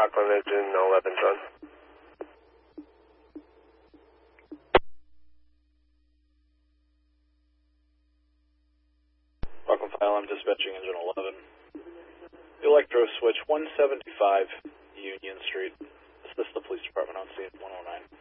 Rockland engine 11 Sun. Rockland File, I'm dispatching engine 11. Electro switch 175 Union Street. Assist the police department on scene 109.